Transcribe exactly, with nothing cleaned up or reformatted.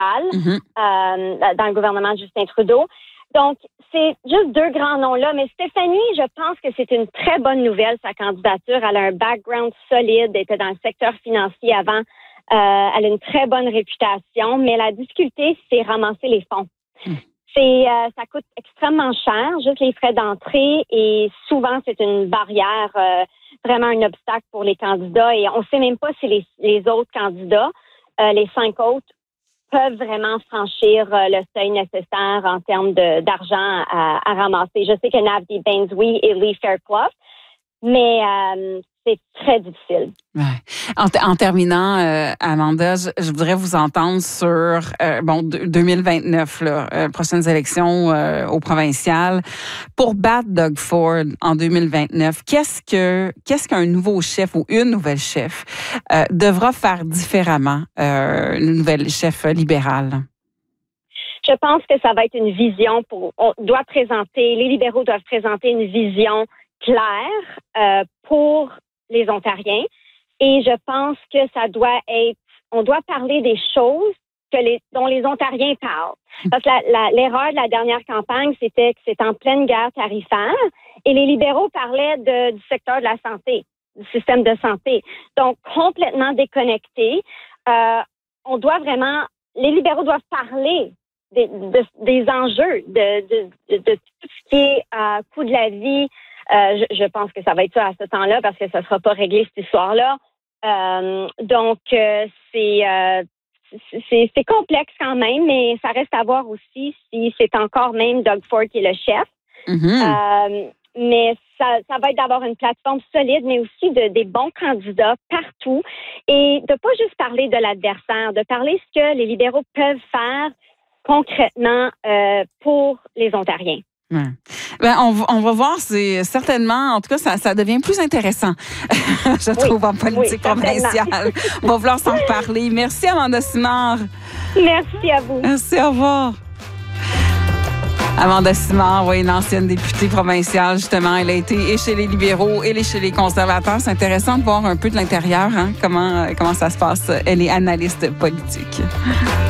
mm-hmm. euh, dans le gouvernement de Justin Trudeau. Donc, c'est juste deux grands noms-là. Mais Stéphanie, je pense que c'est une très bonne nouvelle, sa candidature. Elle a un background solide, elle était dans le secteur financier avant. Euh, elle a une très bonne réputation, mais la difficulté, c'est ramasser les fonds. Mm. C'est, euh, ça coûte extrêmement cher, juste les frais d'entrée, et souvent, c'est une barrière, euh, vraiment un obstacle pour les candidats. Et on ne sait même pas si les, les autres candidats, euh, les cinq autres, peuvent vraiment franchir euh, le seuil nécessaire en termes de, d'argent à, à ramasser. Je sais que Navdeep Bains, oui, et Lee Fairclough, mais euh, c'est très difficile. Ouais. En, en terminant, euh, Amanda, je, je voudrais vous entendre sur euh, bon deux mille vingt-neuf, là, euh, prochaines élections euh, au provincial. Pour battre Doug Ford en deux mille vingt-neuf, qu'est-ce que qu'est-ce qu'un nouveau chef ou une nouvelle chef euh, devra faire différemment, euh, une nouvelle chef libérale? Je pense que ça va être une vision pour. On doit présenter, les libéraux doivent présenter une vision claire euh, pour les Ontariens. Et je pense que ça doit être, on doit parler des choses que les, dont les Ontariens parlent. Parce que la, la, l'erreur de la dernière campagne, c'était que c'était en pleine guerre tarifaire et les libéraux parlaient de, du secteur de la santé, du système de santé. Donc, complètement déconnecté. Euh, on doit vraiment, les libéraux doivent parler des, de, des enjeux, de, de, de, de tout ce qui est euh, coût de la vie. Euh, je, je pense que ça va être ça à ce temps-là parce que ça ne sera pas réglé cette histoire-là. Euh, donc, euh, c'est, euh, c'est, c'est complexe quand même, mais ça reste à voir aussi si c'est encore même Doug Ford qui est le chef. Mm-hmm. Euh, mais ça, ça va être d'avoir une plateforme solide, mais aussi de, des bons candidats partout et de pas juste parler de l'adversaire, de parler ce que les libéraux peuvent faire concrètement euh, pour les Ontariens. Ouais. Ben, on, on va voir, c'est certainement, en tout cas, ça, ça devient plus intéressant, je trouve, oui, en politique oui, provinciale. On va vouloir s'en reparler. Merci, Amanda Simard. Merci à vous. Merci, au revoir. Amanda Simard, oui, une ancienne députée provinciale, justement. Elle a été et chez les libéraux et chez les conservateurs. C'est intéressant de voir un peu de l'intérieur, hein, comment, comment ça se passe. Elle est analyste politique.